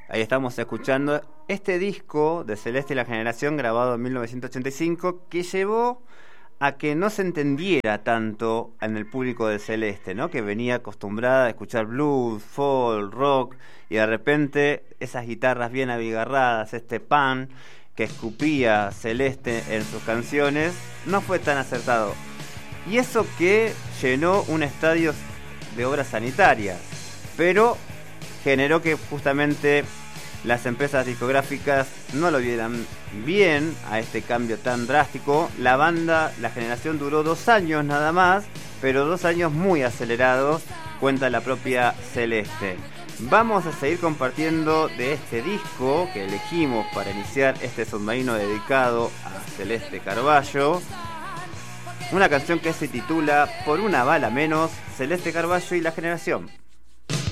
Ahí estamos escuchando este disco de Celeste y la Generación, grabado en 1985, que llevó a que no se entendiera tanto en el público de Celeste, ¿no? Que venía acostumbrada a escuchar blues, folk, rock, y de repente esas guitarras bien abigarradas, este pan que escupía Celeste en sus canciones, no fue tan acertado. Y eso que llenó un estadio de obras sanitarias, pero generó que justamente las empresas discográficas no lo vieran bien a este cambio tan drástico. La banda, La Generación, duró 2 años nada más, pero 2 años muy acelerados, cuenta la propia Celeste. Vamos a seguir compartiendo de este disco que elegimos para iniciar este submarino dedicado a Celeste Carballo. Una canción que se titula Por una bala menos, Celeste Carballo y La Generación.